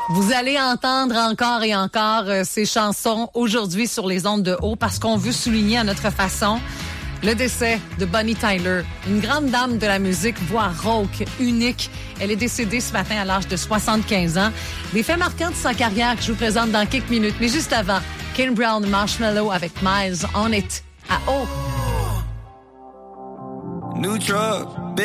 Vous allez entendre encore et encore ces chansons aujourd'hui sur les ondes de haut parce qu'on veut souligner à notre façon le décès de Bonnie Tyler, une grande dame de la musique, voix rauque, unique. Elle est décédée ce matin à l'âge de 75 ans. Des faits marquants de sa carrière que je vous présente dans quelques minutes. Mais juste avant, Kane Brown Marshmallow avec Miles on It à haut. New truck.